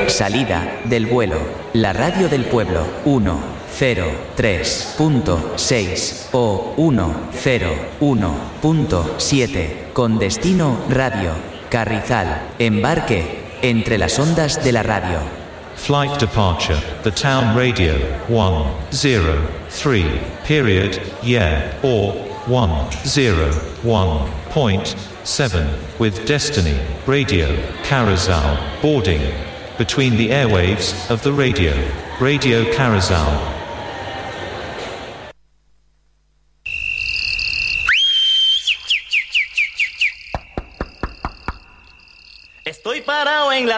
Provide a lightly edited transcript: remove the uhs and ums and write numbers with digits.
Salida del vuelo. La radio del pueblo. 103.6 o 101.7 con destino radio. Carrizal. Embarque entre las ondas de la radio. Flight departure, the town radio, 103, period, yeah, or 101.7, with destiny, radio, Carrizal, boarding, between the airwaves of the radio, Radio Carrizal.